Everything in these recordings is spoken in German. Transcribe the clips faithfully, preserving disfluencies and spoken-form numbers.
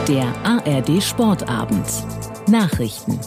Der A R D Sportabend. Nachrichten.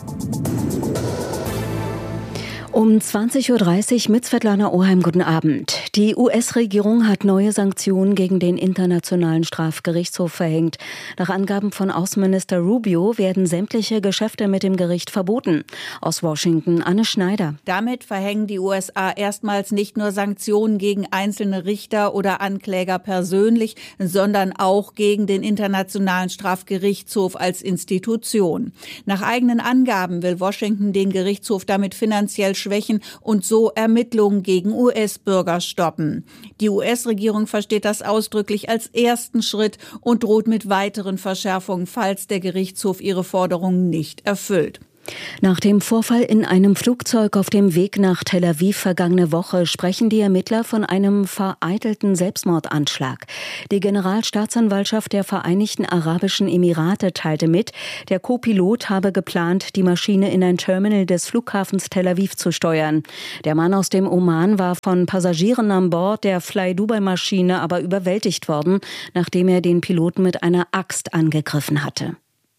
Um zwanzig Uhr dreißig mit Svetlana Oheim, guten Abend. Die U S-Regierung hat neue Sanktionen gegen den Internationalen Strafgerichtshof verhängt. Nach Angaben von Außenminister Rubio werden sämtliche Geschäfte mit dem Gericht verboten. Aus Washington, Anne Schneider. Damit verhängen die U S A erstmals nicht nur Sanktionen gegen einzelne Richter oder Ankläger persönlich, sondern auch gegen den Internationalen Strafgerichtshof als Institution. Nach eigenen Angaben will Washington den Gerichtshof damit finanziell schwächen und so Ermittlungen gegen U S-Bürger stoppen. Die U S-Regierung versteht das ausdrücklich als ersten Schritt und droht mit weiteren Verschärfungen, falls der Gerichtshof ihre Forderungen nicht erfüllt. Nach dem Vorfall in einem Flugzeug auf dem Weg nach Tel Aviv vergangene Woche sprechen die Ermittler von einem vereitelten Selbstmordanschlag. Die Generalstaatsanwaltschaft der Vereinigten Arabischen Emirate teilte mit, der Co-Pilot habe geplant, die Maschine in ein Terminal des Flughafens Tel Aviv zu steuern. Der Mann aus dem Oman war von Passagieren an Bord der Fly-Dubai-Maschine aber überwältigt worden, nachdem er den Piloten mit einer Axt angegriffen hatte.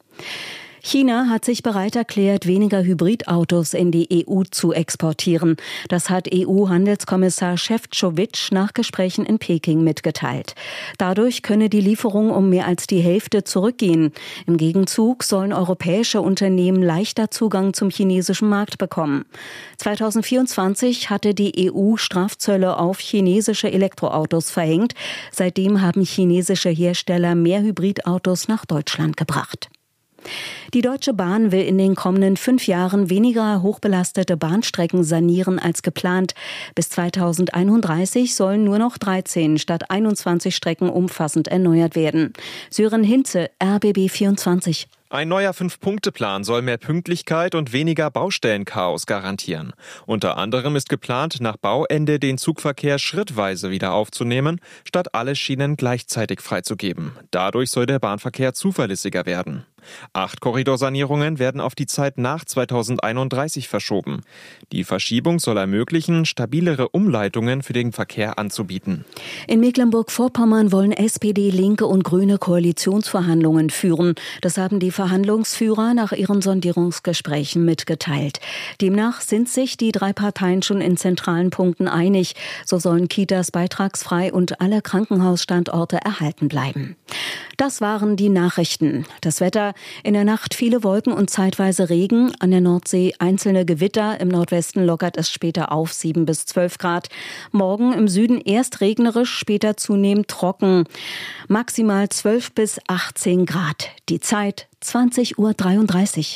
China hat sich bereit erklärt, weniger Hybridautos in die E U zu exportieren. Das hat E U-Handelskommissar Šefčovič nach Gesprächen in Peking mitgeteilt. Dadurch könne die Lieferung um mehr als die Hälfte zurückgehen. Im Gegenzug sollen europäische Unternehmen leichter Zugang zum chinesischen Markt bekommen. zweitausendvierundzwanzig hatte die E U Strafzölle auf chinesische Elektroautos verhängt. Seitdem haben chinesische Hersteller mehr Hybridautos nach Deutschland gebracht. Die Deutsche Bahn will in den kommenden fünf Jahren weniger hochbelastete Bahnstrecken sanieren als geplant. Bis zweitausendeinunddreißig sollen nur noch dreizehn statt einundzwanzig Strecken umfassend erneuert werden. Sören Hinze, R B B vierundzwanzig. Ein neuer Fünf-Punkte-Plan soll mehr Pünktlichkeit und weniger Baustellenchaos garantieren. Unter anderem ist geplant, nach Bauende den Zugverkehr schrittweise wieder aufzunehmen, statt alle Schienen gleichzeitig freizugeben. Dadurch soll der Bahnverkehr zuverlässiger werden. Acht Korridorsanierungen werden auf die Zeit nach zweitausendeinunddreißig verschoben. Die Verschiebung soll ermöglichen, stabilere Umleitungen für den Verkehr anzubieten. In Mecklenburg-Vorpommern wollen S P D, Linke und Grüne Koalitionsverhandlungen führen. Das haben die Verhandlungsführer nach ihren Sondierungsgesprächen mitgeteilt. Demnach sind sich die drei Parteien schon in zentralen Punkten einig. So sollen Kitas beitragsfrei und alle Krankenhausstandorte erhalten bleiben. Das waren die Nachrichten. Das Wetter: in der Nacht viele Wolken und zeitweise Regen. An der Nordsee einzelne Gewitter. Im Nordwesten lockert es später auf sieben bis zwölf Grad. Morgen im Süden erst regnerisch, später zunehmend trocken. Maximal zwölf bis achtzehn Grad. Die Zeit zwanzig Uhr dreiunddreißig.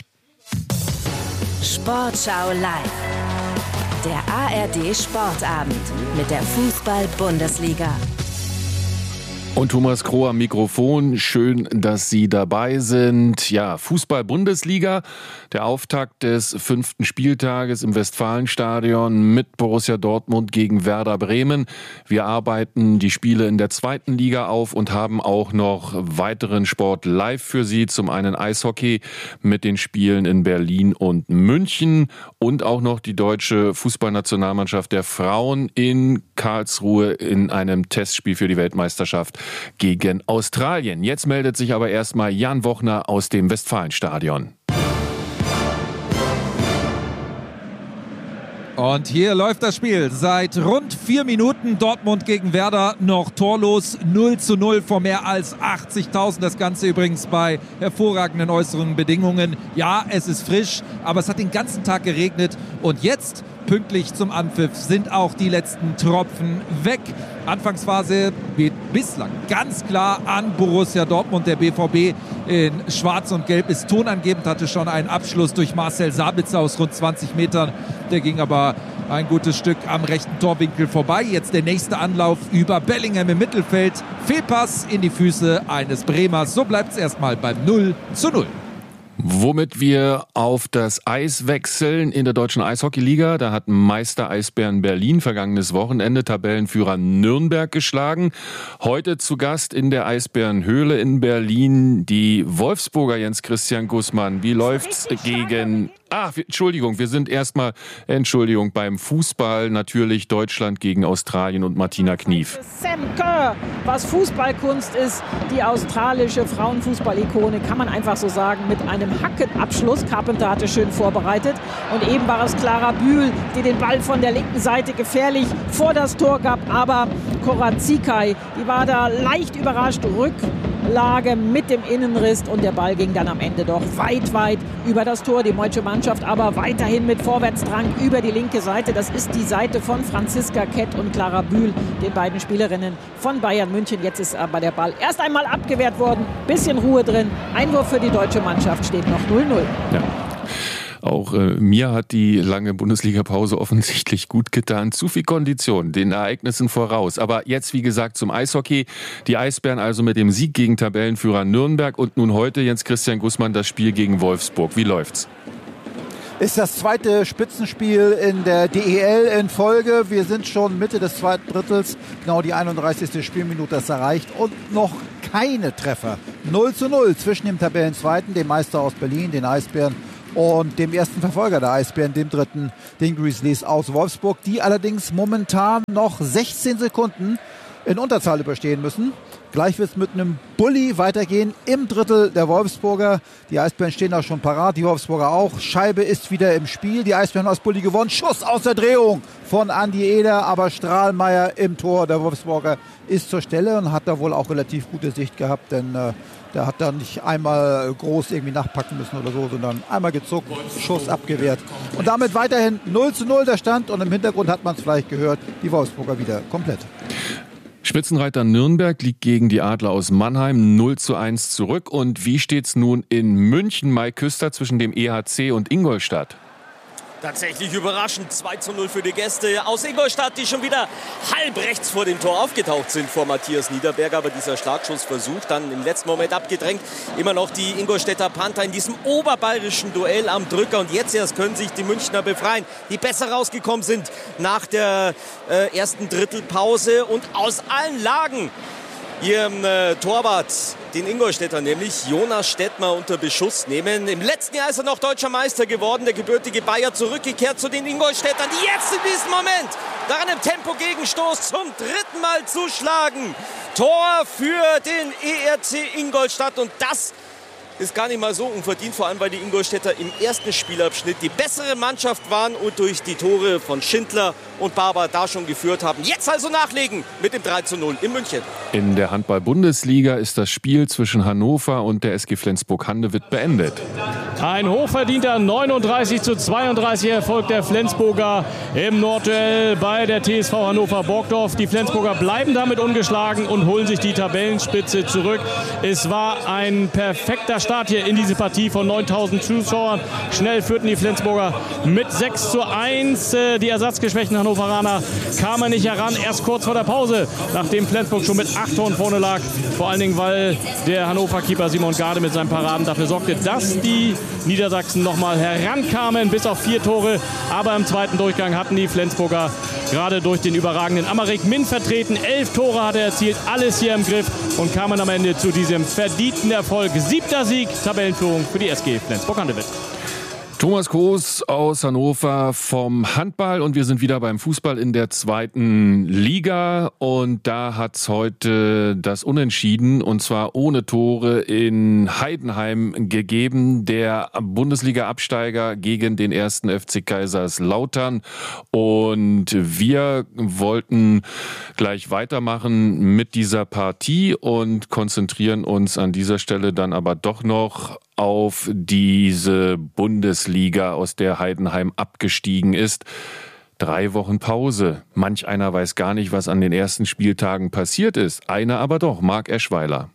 Sportschau live. Der A R D Sportabend mit der Fußball-Bundesliga. Und Thomas Kroh am Mikrofon. Schön, dass Sie dabei sind. Ja, Fußball-Bundesliga. Der Auftakt des fünften Spieltages im Westfalenstadion mit Borussia Dortmund gegen Werder Bremen. Wir arbeiten die Spiele in der zweiten Liga auf und haben auch noch weiteren Sport live für Sie. Zum einen Eishockey mit den Spielen in Berlin und München und auch noch die deutsche Fußballnationalmannschaft der Frauen in Karlsruhe in einem Testspiel für die Weltmeisterschaft gegen Australien. Jetzt meldet sich aber erstmal Jan Wochner aus dem Westfalenstadion. Und hier läuft das Spiel seit rund vier Minuten. Dortmund gegen Werder noch torlos, null zu null vor mehr als achtzigtausend. Das Ganze übrigens bei hervorragenden äußeren Bedingungen. Ja, es ist frisch, aber es hat den ganzen Tag geregnet. Und jetzt, pünktlich zum Anpfiff, sind auch die letzten Tropfen weg. Anfangsphase geht bislang ganz klar an Borussia Dortmund. Der B V B in Schwarz und Gelb ist tonangebend, hatte schon einen Abschluss durch Marcel Sabitzer aus rund zwanzig Metern. Der ging aber ein gutes Stück am rechten Torwinkel vorbei. Jetzt der nächste Anlauf über Bellingham im Mittelfeld. Fehlpass in die Füße eines Bremers. So bleibt es erstmal beim null zu null. Womit wir auf das Eis wechseln in der deutschen Eishockeyliga. Da hat Meister Eisbären Berlin vergangenes Wochenende Tabellenführer Nürnberg geschlagen. Heute zu Gast in der Eisbärenhöhle in Berlin die Wolfsburger Jens Christian Gußmann. Wie läuft's gegen Ah, Entschuldigung, wir sind erstmal, Entschuldigung, beim Fußball natürlich Deutschland gegen Australien und Martina Knief. Sam Kerr, was Fußballkunst ist, die australische Frauenfußball-Ikone, kann man einfach so sagen, mit einem Hackenabschluss. Carpenter hatte schön vorbereitet und eben war es Clara Bühl, die den Ball von der linken Seite gefährlich vor das Tor gab, aber Cora Zikai, die war da leicht überrascht, Rücklage mit dem Innenriss und der Ball ging dann am Ende doch weit, weit über das Tor. Die deutsche Mannschaft aber weiterhin mit Vorwärtsdrang über die linke Seite. Das ist die Seite von Franziska Kett und Clara Bühl, den beiden Spielerinnen von Bayern München. Jetzt ist aber der Ball erst einmal abgewehrt worden. Bisschen Ruhe drin. Einwurf für die deutsche Mannschaft, steht noch null null. Ja. Auch äh, mir hat die lange Bundesliga-Pause offensichtlich gut getan. Zu viel Kondition, den Ereignissen voraus. Aber jetzt, wie gesagt, zum Eishockey. Die Eisbären also mit dem Sieg gegen Tabellenführer Nürnberg und nun heute, Jens-Christian Gußmann, das Spiel gegen Wolfsburg. Wie läuft's? Ist das zweite Spitzenspiel in der D E L in Folge. Wir sind schon Mitte des zweiten Drittels. Genau die einunddreißigste Spielminute ist erreicht und noch keine Treffer. null zu null zwischen dem Tabellenzweiten, dem Meister aus Berlin, den Eisbären, und dem ersten Verfolger der Eisbären, dem dritten, den Grizzlies aus Wolfsburg, die allerdings momentan noch sechzehn Sekunden in Unterzahl überstehen müssen. Gleich wird es mit einem Bulli weitergehen im Drittel der Wolfsburger. Die Eisbären stehen da schon parat, die Wolfsburger auch. Scheibe ist wieder im Spiel. Die Eisbären aus Bulli gewonnen. Schuss aus der Drehung von Andi Eder, aber Strahlmeier im Tor der Wolfsburger ist zur Stelle und hat da wohl auch relativ gute Sicht gehabt, denn äh, der hat da nicht einmal groß irgendwie nachpacken müssen oder so, sondern einmal gezuckt, Schuss abgewehrt. Und damit weiterhin null zu null der Stand und im Hintergrund hat man es vielleicht gehört, die Wolfsburger wieder komplett. Spitzenreiter Nürnberg liegt gegen die Adler aus Mannheim null zu eins zurück. Und wie steht's nun in München, Mai Küster, zwischen dem E H C und Ingolstadt? Tatsächlich überraschend, zwei zu null für die Gäste aus Ingolstadt, die schon wieder halb rechts vor dem Tor aufgetaucht sind vor Matthias Niederberger. Aber dieser Startschussversuch dann im letzten Moment abgedrängt. Immer noch die Ingolstädter Panther in diesem oberbayerischen Duell am Drücker. Und jetzt erst können sich die Münchner befreien, die besser rausgekommen sind nach der äh, ersten Drittelpause. Und aus allen Lagen ihrem äh, Torwart, den Ingolstädter, nämlich Jonas Stettmer, unter Beschuss nehmen. Im letzten Jahr ist er noch deutscher Meister geworden, der gebürtige Bayer, zurückgekehrt zu den Ingolstädtern, die jetzt in diesem Moment daran im Tempo-Gegenstoß zum dritten Mal zuschlagen. Tor für den E R C Ingolstadt und das ist gar nicht mal so unverdient, vor allem weil die Ingolstädter im ersten Spielabschnitt die bessere Mannschaft waren und durch die Tore von Schindler und Barber da schon geführt haben. Jetzt also nachlegen mit dem drei zu null in München. In der Handball-Bundesliga ist das Spiel zwischen Hannover und der S G Flensburg-Handewitt beendet. Ein hochverdienter neununddreißig zu zweiunddreißig Erfolg der Flensburger im Nordduell bei der T S V Hannover Borgdorf. Die Flensburger bleiben damit ungeschlagen und holen sich die Tabellenspitze zurück. Es war ein perfekter Start hier in diese Partie von neuntausend Zuschauern. Schnell führten die Flensburger mit sechs zu eins. Die ersatzgeschwächten Hannoveraner kamen nicht heran. Erst kurz vor der Pause, nachdem Flensburg schon mit acht Toren vorne lag. Vor allen Dingen, weil der Hannover-Keeper Simon Garde mit seinen Paraden dafür sorgte, dass die Niedersachsen nochmal herankamen bis auf vier Tore. Aber im zweiten Durchgang hatten die Flensburger gerade durch den überragenden Aymeric Min vertreten. Elf Tore hat er erzielt, alles hier im Griff und kamen am Ende zu diesem verdienten Erfolg. Siebter Sieg, Tabellenführung für die S G Flensburg-Handewitt. Thomas Kroos aus Hannover vom Handball und wir sind wieder beim Fußball in der zweiten Liga und da hat's heute das Unentschieden und zwar ohne Tore in Heidenheim gegeben. Der Bundesliga-Absteiger gegen den ersten F C Kaiserslautern und wir wollten gleich weitermachen mit dieser Partie und konzentrieren uns an dieser Stelle dann aber doch noch auf diese Bundesliga, aus der Heidenheim abgestiegen ist. Drei Wochen Pause. Manch einer weiß gar nicht, was an den ersten Spieltagen passiert ist. Einer aber doch, Marc Eschweiler.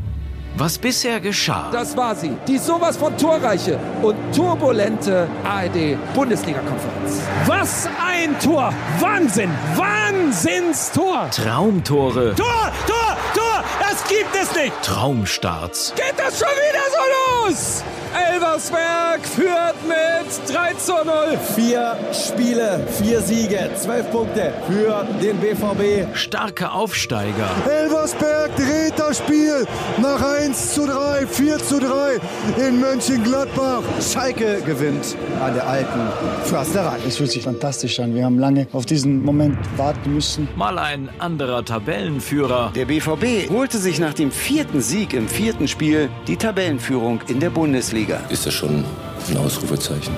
Was bisher geschah. Das war sie, die sowas von torreiche und turbulente A R D-Bundesliga-Konferenz. Was ein Tor! Wahnsinn! Wahnsinnstor! Traumtore. Tor! Tor! Tor! Es gibt es nicht! Traumstarts. Geht das schon wieder so los? Elversberg führt mit drei zu null. Vier Spiele, vier Siege, zwölf Punkte für den B V B. Starke Aufsteiger. Elversberg dreht das Spiel nach eins zu drei, vier zu drei in Mönchengladbach. Schalke gewinnt an der alten Försterei. Es fühlt sich fantastisch an. Wir haben lange auf diesen Moment warten müssen. Mal ein anderer Tabellenführer. Der B V B holte sich nach dem vierten Sieg im vierten Spiel die Tabellenführung in der Bundesliga. Ist das schon ein Ausrufezeichen?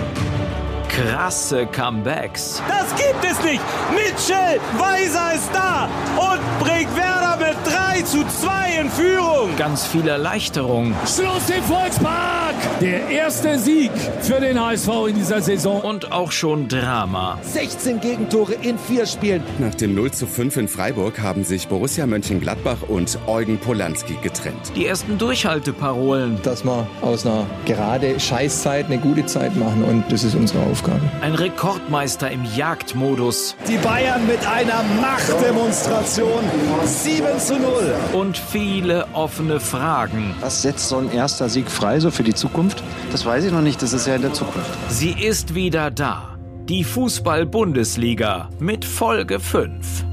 Krasse Comebacks. Das gibt es nicht! Mitchell Weiser ist da und bringt Werder mit drei zu zwei in Führung. Ganz viel Erleichterung. Schluss im Volkspark! Der erste Sieg für den H S V in dieser Saison. Und auch schon Drama. sechzehn Gegentore in vier Spielen. Nach dem null zu fünf in Freiburg haben sich Borussia Mönchengladbach und Eugen Polanski getrennt. Die ersten Durchhalteparolen. Dass wir aus einer gerade Scheißzeit eine gute Zeit machen und das ist unsere Aufgabe. Ein Rekordmeister im Jagdmodus. Die Bayern mit einer Machtdemonstration. sieben zu null. Und viele offene Fragen. Was setzt so ein erster Sieg frei, so für die Zukunft? Das weiß ich noch nicht, das ist ja in der Zukunft. Sie ist wieder da. Die Fußball-Bundesliga mit Folge fünf.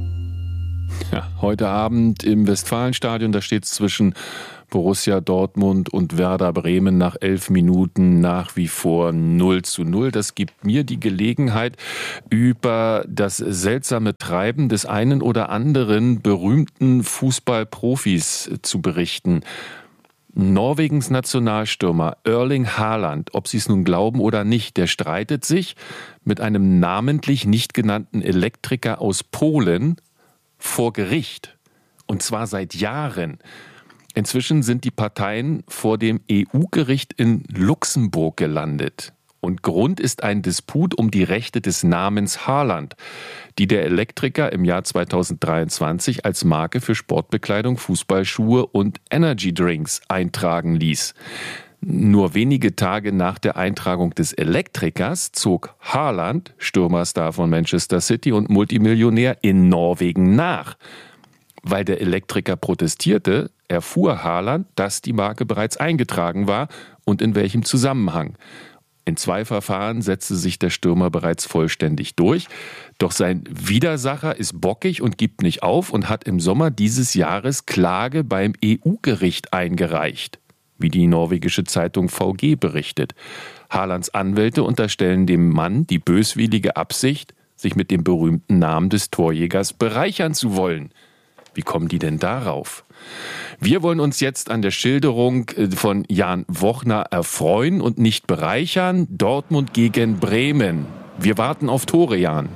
Ja, heute Abend im Westfalenstadion, da steht es zwischen Borussia Dortmund und Werder Bremen nach elf Minuten nach wie vor null zu null. Das gibt mir die Gelegenheit, über das seltsame Treiben des einen oder anderen berühmten Fußballprofis zu berichten. Norwegens Nationalstürmer Erling Haaland, ob Sie es nun glauben oder nicht, der streitet sich mit einem namentlich nicht genannten Elektriker aus Polen vor Gericht. Und zwar seit Jahren. Inzwischen sind die Parteien vor dem E U-Gericht in Luxemburg gelandet. Und Grund ist ein Disput um die Rechte des Namens Haaland, die der Elektriker im Jahr zweitausenddreiundzwanzig als Marke für Sportbekleidung, Fußballschuhe und Energydrinks eintragen ließ. Nur wenige Tage nach der Eintragung des Elektrikers zog Haaland, Stürmerstar von Manchester City und Multimillionär, in Norwegen nach. Weil der Elektriker protestierte, erfuhr Haaland, dass die Marke bereits eingetragen war und in welchem Zusammenhang. In zwei Verfahren setzte sich der Stürmer bereits vollständig durch. Doch sein Widersacher ist bockig und gibt nicht auf und hat im Sommer dieses Jahres Klage beim E U-Gericht eingereicht, wie die norwegische Zeitung V G berichtet. Haalands Anwälte unterstellen dem Mann die böswillige Absicht, sich mit dem berühmten Namen des Torjägers bereichern zu wollen. Wie kommen die denn darauf? Wir wollen uns jetzt an der Schilderung von Jan Wochner erfreuen und nicht bereichern. Dortmund gegen Bremen. Wir warten auf Tore, Jan.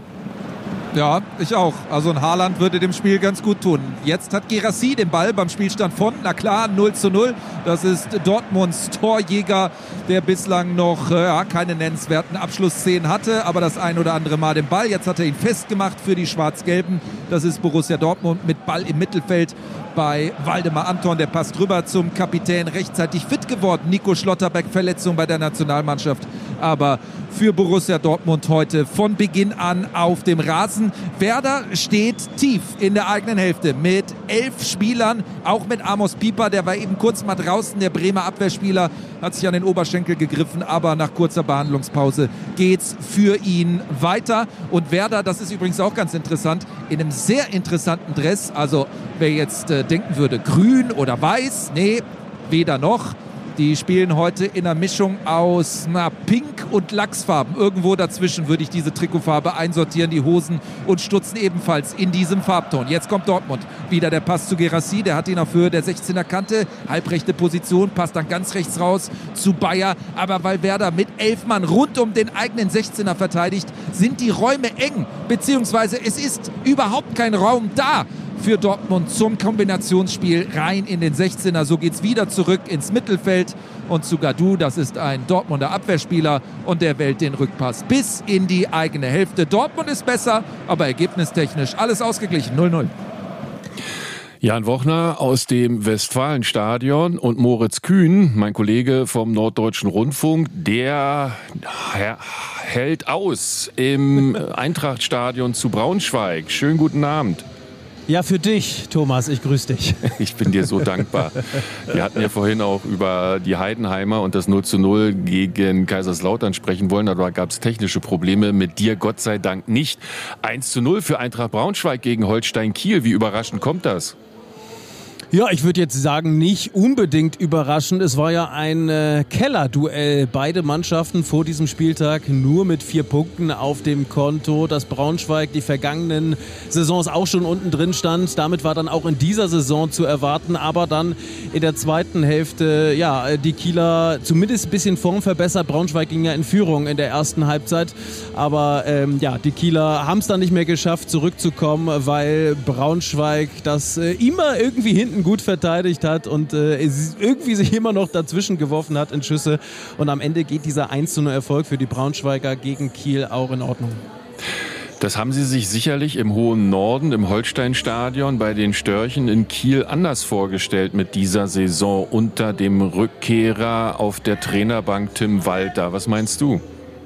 Ja, ich auch. Also ein Haaland würde dem Spiel ganz gut tun. Jetzt hat Guirassy den Ball beim Spielstand von, na klar, null zu null. Das ist Dortmunds Torjäger, der bislang noch äh, keine nennenswerten Abschlussszenen hatte, aber das ein oder andere Mal den Ball. Jetzt hat er ihn festgemacht für die Schwarz-Gelben. Das ist Borussia Dortmund mit Ball im Mittelfeld bei Waldemar Anton. Der passt rüber zum Kapitän, rechtzeitig fit geworden. Nico Schlotterbeck, Verletzung bei der Nationalmannschaft. Aber für Borussia Dortmund heute von Beginn an auf dem Rasen. Werder steht tief in der eigenen Hälfte mit elf Spielern, auch mit Amos Pieper, der war eben kurz mal draußen. Der Bremer Abwehrspieler hat sich an den Oberschenkel gegriffen, aber nach kurzer Behandlungspause geht's für ihn weiter. Und Werder, das ist übrigens auch ganz interessant, in einem sehr interessanten Dress. Also wer jetzt äh, denken würde, grün oder weiß, nee, weder noch. Die spielen heute in einer Mischung aus na, Pink und Lachsfarben. Irgendwo dazwischen würde ich diese Trikotfarbe einsortieren. Die Hosen und Stutzen ebenfalls in diesem Farbton. Jetzt kommt Dortmund. Wieder der Pass zu Guirassy. Der hat ihn auf Höhe der sechzehner Kante. Halbrechte Position. Passt dann ganz rechts raus zu Bayer. Aber weil Werder mit elf Mann rund um den eigenen sechzehner verteidigt, sind die Räume eng. Beziehungsweise es ist überhaupt kein Raum da für Dortmund zum Kombinationsspiel rein in den sechzehner. So geht's wieder zurück ins Mittelfeld und zu Gadou, das ist ein Dortmunder Abwehrspieler und der wählt den Rückpass bis in die eigene Hälfte. Dortmund ist besser, aber ergebnistechnisch alles ausgeglichen, null null. Jan Wochner aus dem Westfalenstadion und Moritz Kühn, mein Kollege vom Norddeutschen Rundfunk, der hält aus im Eintrachtstadion zu Braunschweig. Schönen guten Abend. Ja, für dich, Thomas. Ich grüße dich. Ich bin dir so dankbar. Wir hatten ja vorhin auch über die Heidenheimer und das null zu null gegen Kaiserslautern sprechen wollen. Aber da gab es technische Probleme. Mit dir Gott sei Dank nicht. eins zu null für Eintracht Braunschweig gegen Holstein Kiel. Wie überraschend kommt das? Ja, ich würde jetzt sagen, nicht unbedingt überraschend. Es war ja ein äh, Kellerduell. Beide Mannschaften vor diesem Spieltag nur mit vier Punkten auf dem Konto. Dass Braunschweig die vergangenen Saisons auch schon unten drin stand. Damit war dann auch in dieser Saison zu erwarten. Aber dann in der zweiten Hälfte, ja, die Kieler zumindest ein bisschen Form verbessert. Braunschweig ging ja in Führung in der ersten Halbzeit. Aber ähm, ja, die Kieler haben es dann nicht mehr geschafft, zurückzukommen, weil Braunschweig das äh, immer irgendwie hinten gut verteidigt hat und äh, irgendwie sich immer noch dazwischen geworfen hat in Schüsse. Und am Ende geht dieser eins zu null Erfolg für die Braunschweiger gegen Kiel auch in Ordnung. Das haben Sie sich sicherlich im hohen Norden, im Holsteinstadion bei den Störchen in Kiel anders vorgestellt mit dieser Saison unter dem Rückkehrer auf der Trainerbank Tim Walter. Was meinst du?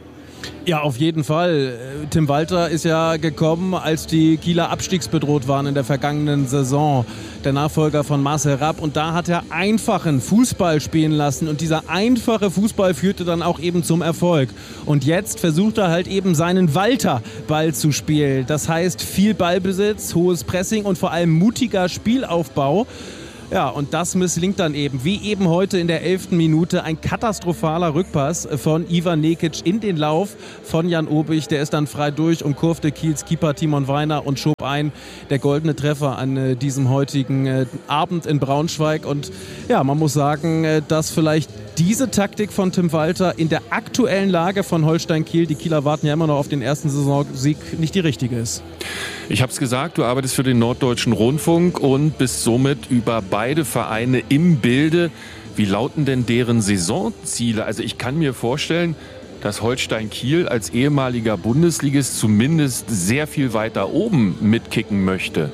Ja, auf jeden Fall. Tim Walter ist ja gekommen, als die Kieler abstiegsbedroht waren in der vergangenen Saison. Der Nachfolger von Marcel Rapp. Und da hat er einfachen Fußball spielen lassen. Und dieser einfache Fußball führte dann auch eben zum Erfolg. Und jetzt versucht er halt eben seinen Walter-Ball zu spielen. Das heißt viel Ballbesitz, hohes Pressing und vor allem mutiger Spielaufbau. Ja, und das misslingt dann eben, wie eben heute in der elften Minute, ein katastrophaler Rückpass von Ivan Nekic in den Lauf von Jan Obich. Der ist dann frei durch und kurfte Kiels Keeper Timon Weiner und schob ein. Der goldene Treffer an äh, diesem heutigen äh, Abend in Braunschweig. Und ja, man muss sagen, äh, dass vielleicht diese Taktik von Tim Walter in der aktuellen Lage von Holstein Kiel, die Kieler warten ja immer noch auf den ersten Saisonsieg, nicht die richtige ist. Ich habe es gesagt, du arbeitest für den Norddeutschen Rundfunk und bist somit über beide Vereine im Bilde. Wie lauten denn deren Saisonziele? Also ich kann mir vorstellen, dass Holstein Kiel als ehemaliger Bundesligist zumindest sehr viel weiter oben mitkicken möchte.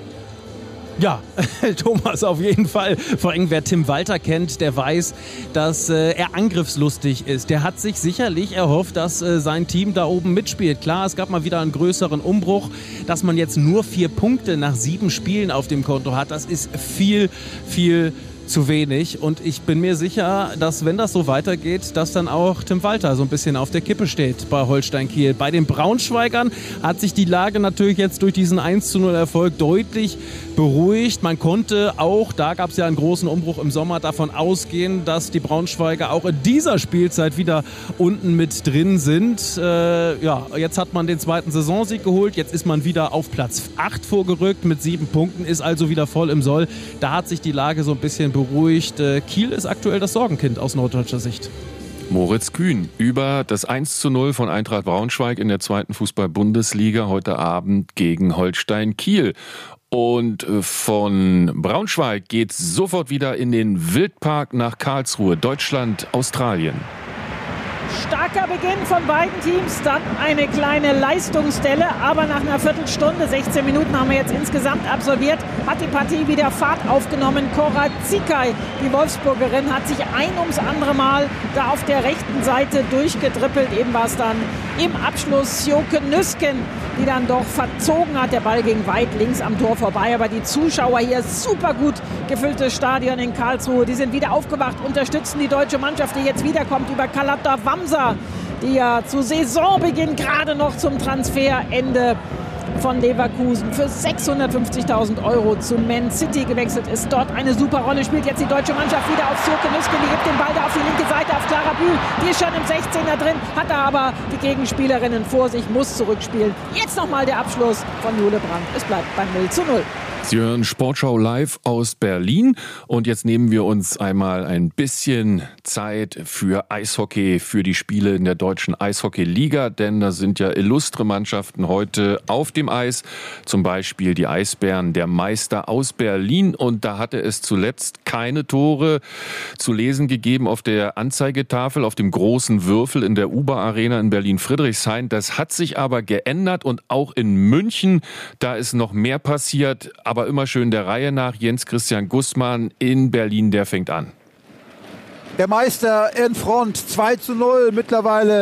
Ja, Thomas, auf jeden Fall. Vor allem, wer Tim Walter kennt, der weiß, dass äh, er angriffslustig ist. Der hat sich sicherlich erhofft, dass äh, sein Team da oben mitspielt. Klar, es gab mal wieder einen größeren Umbruch, dass man jetzt nur vier Punkte nach sieben Spielen auf dem Konto hat. Das ist viel, viel zu wenig. Und ich bin mir sicher, dass wenn das so weitergeht, dass dann auch Tim Walter so ein bisschen auf der Kippe steht bei Holstein Kiel. Bei den Braunschweigern hat sich die Lage natürlich jetzt durch diesen eins zu null Erfolg deutlich beruhigt. Man konnte auch, da gab es ja einen großen Umbruch im Sommer, davon ausgehen, dass die Braunschweiger auch in dieser Spielzeit wieder unten mit drin sind. Äh, ja, jetzt hat man den zweiten Saisonsieg geholt. Jetzt ist man wieder auf Platz acht vorgerückt mit sieben Punkten, ist also wieder voll im Soll. Da hat sich die Lage so ein bisschen beruhigt. Äh, Kiel ist aktuell das Sorgenkind aus norddeutscher Sicht. Moritz Kühn über das eins zu null von Eintracht Braunschweig in der zweiten Fußball-Bundesliga heute Abend gegen Holstein Kiel. Und von Braunschweig geht's sofort wieder in den Wildpark nach Karlsruhe, Deutschland, Australien. Starker Beginn von beiden Teams, dann eine kleine Leistungsdelle, aber nach einer Viertelstunde, sechzehn Minuten haben wir jetzt insgesamt absolviert, hat die Partie wieder Fahrt aufgenommen. Cora Zikai, die Wolfsburgerin, hat sich ein ums andere Mal da auf der rechten Seite durchgedrippelt. Eben war es dann im Abschluss Sjoke Nüsken, die dann doch verzogen hat. Der Ball ging weit links am Tor vorbei, aber die Zuschauer hier, super gut gefülltes Stadion in Karlsruhe, die sind wieder aufgewacht, unterstützen die deutsche Mannschaft, die jetzt wiederkommt über Kalata Wamsa, die ja zu Saisonbeginn gerade noch zum Transferende von Leverkusen für sechshundertfünfzigtausend Euro zu Man City gewechselt ist. Dort eine super Rolle, spielt jetzt die deutsche Mannschaft wieder auf Sjoke Nüsken, die gibt den Ball da auf die linke Seite auf Clara Bühl, die ist schon im sechzehner drin, hat da aber die Gegenspielerinnen vor sich, muss zurückspielen. Jetzt nochmal der Abschluss von Jule Brandt. Es bleibt beim null zu null. Sie hören Sportschau live aus Berlin und jetzt nehmen wir uns einmal ein bisschen Zeit für Eishockey, für die Spiele in der deutschen Eishockey-Liga, denn da sind ja illustre Mannschaften heute auf dem Eis, zum Beispiel die Eisbären, der Meister aus Berlin, und da hatte es zuletzt keine Tore zu lesen gegeben auf der Anzeigetafel, auf dem großen Würfel in der Uber-Arena in Berlin-Friedrichshain. Das hat sich aber geändert und auch in München, da ist noch mehr passiert. Aber immer schön der Reihe nach. Jens Christian Gussmann in Berlin, der fängt an. Der Meister in Front, zwei zu null mittlerweile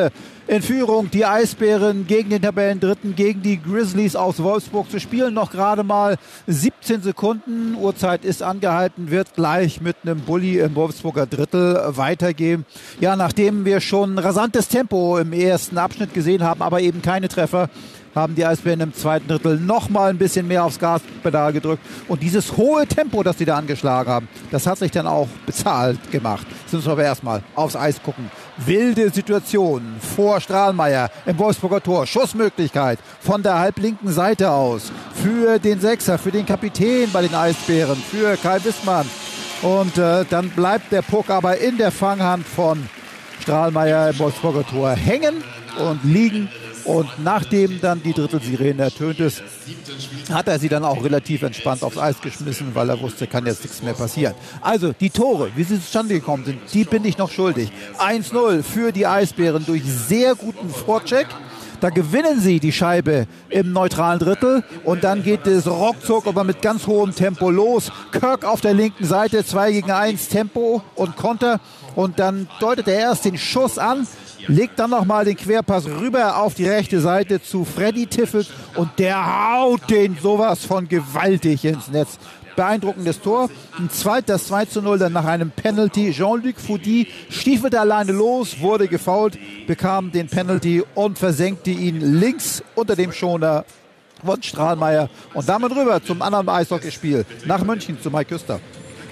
in Führung. Die Eisbären gegen den Tabellendritten, gegen die Grizzlies aus Wolfsburg zu spielen. Noch gerade mal siebzehn Sekunden. Uhrzeit ist angehalten, wird gleich mit einem Bulli im Wolfsburger Drittel weitergehen. Ja, nachdem wir schon rasantes Tempo im ersten Abschnitt gesehen haben, aber eben keine Treffer, haben die Eisbären im zweiten Drittel noch mal ein bisschen mehr aufs Gaspedal gedrückt. Und dieses hohe Tempo, das sie da angeschlagen haben, das hat sich dann auch bezahlt gemacht. Jetzt müssen wir aber erstmal aufs Eis gucken. Wilde Situation vor Strahlmeier im Wolfsburger Tor. Schussmöglichkeit von der halblinken Seite aus für den Sechser, für den Kapitän bei den Eisbären, für Kai Wissmann. Und äh, dann bleibt der Puck aber in der Fanghand von Strahlmeier im Wolfsburger Tor hängen und liegen. Und nachdem dann die Drittelsirene ertönt ist, hat er sie dann auch relativ entspannt aufs Eis geschmissen, weil er wusste, kann jetzt nichts mehr passieren. Also die Tore, wie sie zustande gekommen sind, die bin ich noch schuldig. eins null für die Eisbären durch sehr guten Vorcheck. Da gewinnen sie die Scheibe im neutralen Drittel und dann geht es ruckzuck, aber mit ganz hohem Tempo los. Kirk auf der linken Seite, zwei gegen eins Tempo und Konter. Und dann deutet er erst den Schuss an, legt dann nochmal den Querpass rüber auf die rechte Seite zu Freddy Tiffelt und der haut den sowas von gewaltig ins Netz. Beeindruckendes Tor. Ein zweit, das zwei zu null dann nach einem Penalty. Jean-Luc Foudy stiefelte alleine los, wurde gefoult, bekam den Penalty und versenkte ihn links unter dem Schoner von Strahlmeier. Und damit rüber zum anderen Eishockeyspiel nach München zu Mike Küster.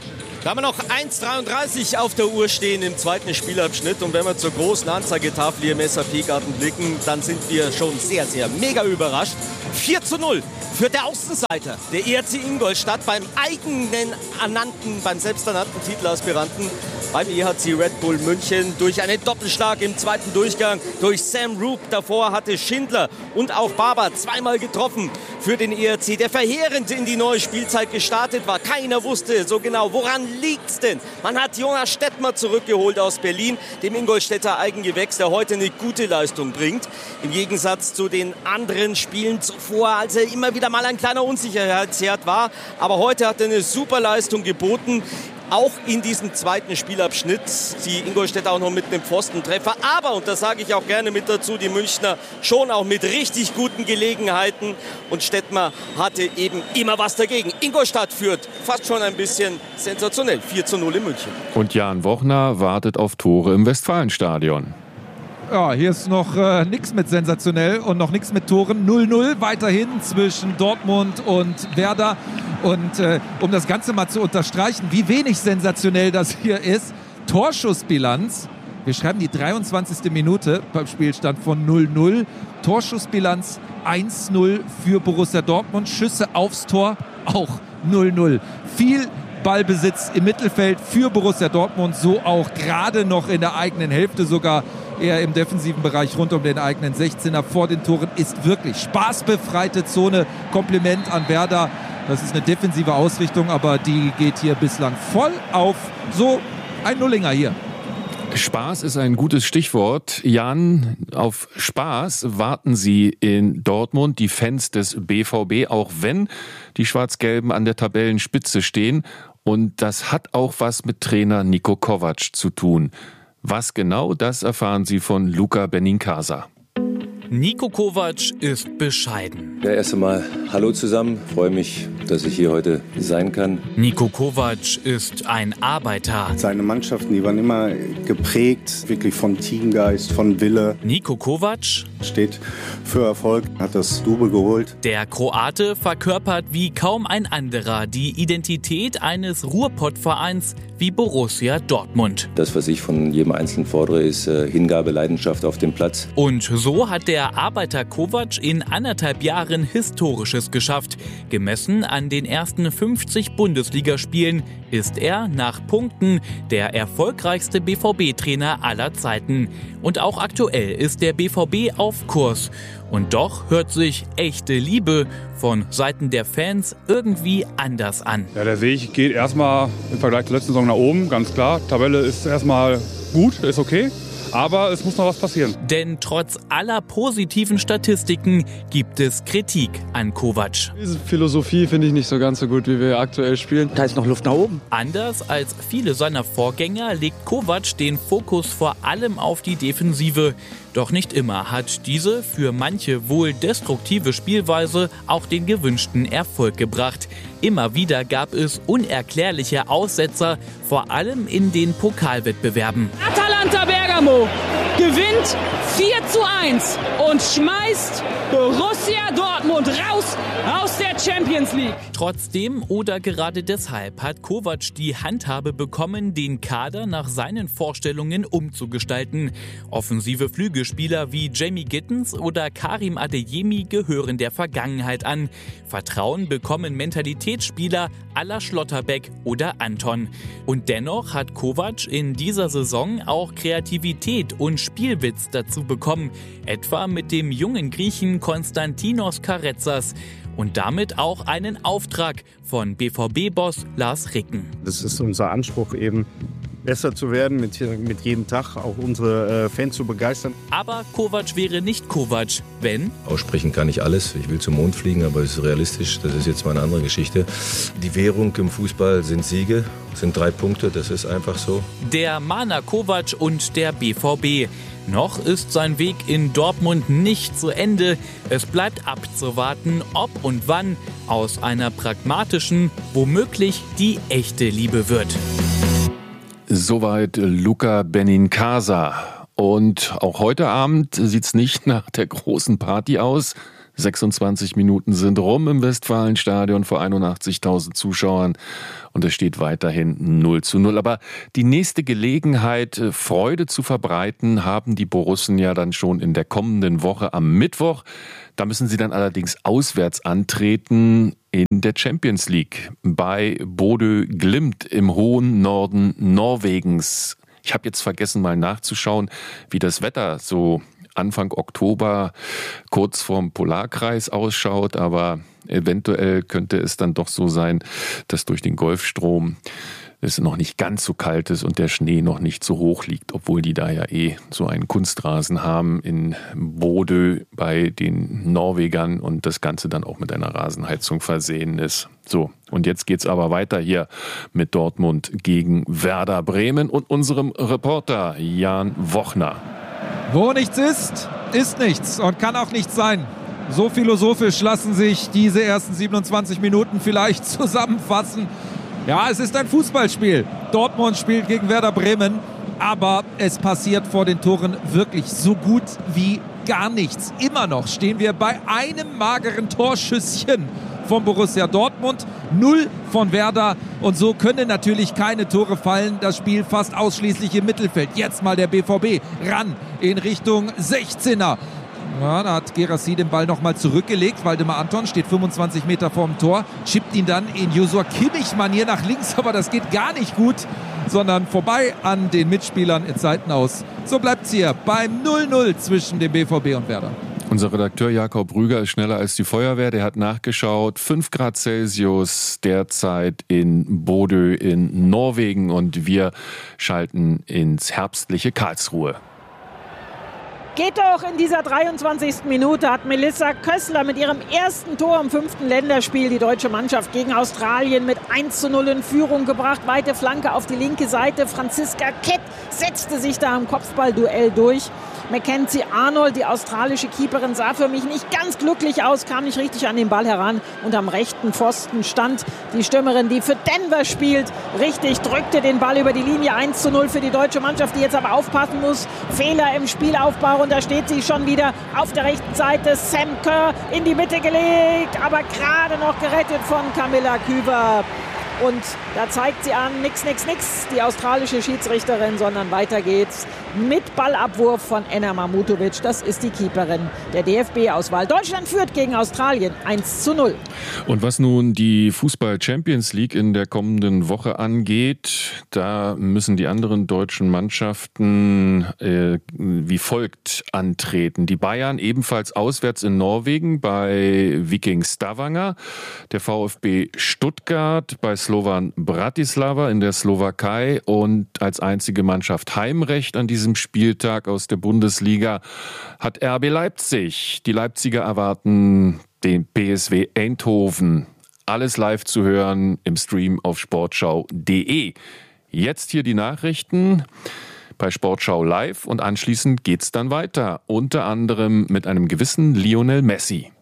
Da haben wir noch eins dreiunddreißig auf der Uhr stehen im zweiten Spielabschnitt. Und wenn wir zur großen Anzeigetafel hier im S A P-Garten blicken, dann sind wir schon sehr, sehr mega überrascht. vier zu null führt der Außenseiter, der E R C Ingolstadt, beim eigenen ernannten, beim selbsternannten Titelaspiranten, beim E H C Red Bull München, durch einen Doppelschlag im zweiten Durchgang, durch Sam Roop. Davor hatte Schindler und auch Barber zweimal getroffen für den E R C, der verheerend in die neue Spielzeit gestartet war. Keiner wusste so genau, woran liegt's denn? Man hat Jonas Stettmer zurückgeholt aus Berlin, dem Ingolstädter Eigengewächs, der heute eine gute Leistung bringt. Im Gegensatz zu den anderen Spielen zuvor, als er immer wieder mal ein kleiner Unsicherheitsherd war. Aber heute hat er eine super Leistung geboten. Auch in diesem zweiten Spielabschnitt, die Ingolstädter auch noch mit einem Pfostentreffer. Aber, und das sage ich auch gerne mit dazu, die Münchner schon auch mit richtig guten Gelegenheiten. Und Stettmer hatte eben immer was dagegen. Ingolstadt führt fast schon ein bisschen sensationell. vier zu null in München. Und Jan Wochner wartet auf Tore im Westfalenstadion. Ja, hier ist noch äh, nichts mit sensationell und noch nichts mit Toren. null null weiterhin zwischen Dortmund und Werder. Und äh, um das Ganze mal zu unterstreichen, wie wenig sensationell das hier ist, Torschussbilanz. Wir schreiben die dreiundzwanzigste Minute beim Spielstand von null null. Torschussbilanz eins null für Borussia Dortmund. Schüsse aufs Tor auch null null. Viel Ballbesitz im Mittelfeld für Borussia Dortmund, so auch gerade noch in der eigenen Hälfte, sogar eher im defensiven Bereich rund um den eigenen sechzehner. Vor den Toren ist wirklich spaßbefreite Zone. Kompliment an Werder. Das ist eine defensive Ausrichtung, aber die geht hier bislang voll auf. So ein Nullinger hier. Spaß ist ein gutes Stichwort. Jan, auf Spaß warten Sie in Dortmund, die Fans des B V B, auch wenn die Schwarz-Gelben an der Tabellenspitze stehen. Und das hat auch was mit Trainer Niko Kovac zu tun. Was genau, das erfahren Sie von Luca Benincasa. Niko Kovac ist bescheiden. Ja, erst einmal hallo zusammen. Freue mich, dass ich hier heute sein kann. Niko Kovac ist ein Arbeiter. Seine Mannschaften, die waren immer geprägt, wirklich von Teamgeist, von Wille. Niko Kovac steht für Erfolg, hat das Double geholt. Der Kroate verkörpert wie kaum ein anderer die Identität eines Ruhrpott-Vereins wie Borussia Dortmund. Das, was ich von jedem Einzelnen fordere, ist äh, Hingabe, Leidenschaft auf dem Platz. Und so hat der Arbeiter Kovac in anderthalb Jahren Historisches geschafft. Gemessen an den ersten fünfzig Bundesligaspielen ist er nach Punkten der erfolgreichste B V B-Trainer aller Zeiten. Und auch aktuell ist der B V B auf Kurs. Und doch hört sich echte Liebe von Seiten der Fans irgendwie anders an. Ja, der Weg geht erstmal im Vergleich zur letzten Saison nach oben, ganz klar. Tabelle ist erstmal gut, ist okay. aber es muss noch was passieren. Denn trotz aller positiven Statistiken gibt es Kritik an Kovac. Diese Philosophie finde ich nicht so ganz so gut, wie wir aktuell spielen. Da ist noch Luft nach oben. Anders als viele seiner Vorgänger legt Kovac den Fokus vor allem auf die Defensive. Doch nicht immer hat diese für manche wohl destruktive Spielweise auch den gewünschten Erfolg gebracht. Immer wieder gab es unerklärliche Aussetzer, vor allem in den Pokalwettbewerben. Atalanta Bergamo gewinnt vier zu eins und schmeißt Borussia Dortmund raus aus der Champions League. Trotzdem oder gerade deshalb hat Kovac die Handhabe bekommen, den Kader nach seinen Vorstellungen umzugestalten. Offensive Flügelspieler wie Jamie Gittens oder Karim Adeyemi gehören der Vergangenheit an. Vertrauen bekommen Mentalitätsspieler à la Schlotterbeck oder Anton. Und dennoch hat Kovac in dieser Saison auch Kreativität und Spielwitz dazu bekommen, etwa mit dem jungen Griechen Konstantinos Karetzas und damit auch einen Auftrag von B V B-Boss Lars Ricken. Das ist unser Anspruch, eben besser zu werden, mit, mit jedem Tag auch unsere äh, Fans zu begeistern. Aber Kovac wäre nicht Kovac, wenn... Aussprechen kann ich alles. Ich will zum Mond fliegen, aber es ist realistisch. Das ist jetzt mal eine andere Geschichte. Die Währung im Fußball sind Siege, sind drei Punkte. Das ist einfach so. Der Mahner Kovac und der B V B. Noch ist sein Weg in Dortmund nicht zu Ende. Es bleibt abzuwarten, ob und wann aus einer pragmatischen, womöglich die echte Liebe wird. Soweit Luca Benincasa. Und auch heute Abend sieht's nicht nach der großen Party aus. sechsundzwanzig Minuten sind rum im Westfalenstadion vor einundachtzigtausend Zuschauern und es steht weiterhin null zu null. Aber die nächste Gelegenheit, Freude zu verbreiten, haben die Borussen ja dann schon in der kommenden Woche am Mittwoch. Da müssen sie dann allerdings auswärts antreten in der Champions League bei Bodø Glimt im hohen Norden Norwegens. Ich habe jetzt vergessen, mal nachzuschauen, wie das Wetter so Anfang Oktober kurz vorm Polarkreis ausschaut, aber eventuell könnte es dann doch so sein, dass durch den Golfstrom es noch nicht ganz so kalt ist und der Schnee noch nicht so hoch liegt, obwohl die da ja eh so einen Kunstrasen haben in Bodø bei den Norwegern und das Ganze dann auch mit einer Rasenheizung versehen ist. So, und jetzt geht's aber weiter hier mit Dortmund gegen Werder Bremen und unserem Reporter Jan Wochner. Wo nichts ist, ist nichts und kann auch nichts sein. So philosophisch lassen sich diese ersten siebenundzwanzig Minuten vielleicht zusammenfassen. Ja, es ist ein Fußballspiel. Dortmund spielt gegen Werder Bremen, aber es passiert vor den Toren wirklich so gut wie gar nichts. Immer noch stehen wir bei einem mageren Torschüsschen von Borussia Dortmund, null von Werder und so können natürlich keine Tore fallen. Das Spiel fast ausschließlich im Mittelfeld. Jetzt mal der B V B ran in Richtung sechzehner. Ja, da hat Guirassy den Ball nochmal zurückgelegt. Waldemar Anton steht fünfundzwanzig Meter vorm Tor, schiebt ihn dann in Joshua Kimmich-Manier nach links, aber das geht gar nicht gut, sondern vorbei an den Mitspielern in Seiten aus. So bleibt es hier beim null null zwischen dem B V B und Werder. Unser Redakteur Jakob Rüger ist schneller als die Feuerwehr. Der hat nachgeschaut. fünf Grad Celsius derzeit in Bodø in Norwegen und wir schalten ins herbstliche Karlsruhe. Geht doch in dieser dreiundzwanzigsten Minute hat Melissa Kössler mit ihrem ersten Tor im fünften Länderspiel die deutsche Mannschaft gegen Australien mit eins zu null in Führung gebracht. Weite Flanke auf die linke Seite. Franziska Kett setzte sich da im Kopfballduell durch. Mackenzie Arnold, die australische Keeperin, sah für mich nicht ganz glücklich aus, kam nicht richtig an den Ball heran und am rechten Pfosten stand die Stürmerin, die für Denver spielt, richtig, drückte den Ball über die Linie. Eins zu null für die deutsche Mannschaft, die jetzt aber aufpassen muss. Fehler im Spielaufbau und da steht sie schon wieder auf der rechten Seite. Sam Kerr in die Mitte gelegt, aber gerade noch gerettet von Camilla Küber. Und da zeigt sie an, nix, nix, nix, die australische Schiedsrichterin, sondern weiter geht's mit Ballabwurf von Enna Mahmutovic. Das ist die Keeperin der D F B-Auswahl. Deutschland führt gegen Australien eins zu null. Und was nun die Fußball-Champions League in der kommenden Woche angeht, da müssen die anderen deutschen Mannschaften äh, wie folgt antreten. Die Bayern ebenfalls auswärts in Norwegen bei Viking Stavanger, der VfB Stuttgart bei Slovan Bratislava in der Slowakei und als einzige Mannschaft Heimrecht an diesem Spieltag aus der Bundesliga hat R B Leipzig. Die Leipziger erwarten den P S V Eindhoven. Alles live zu hören im Stream auf sportschau punkt de. Jetzt hier die Nachrichten bei Sportschau Live und anschließend geht's dann weiter. Unter anderem mit einem gewissen Lionel Messi.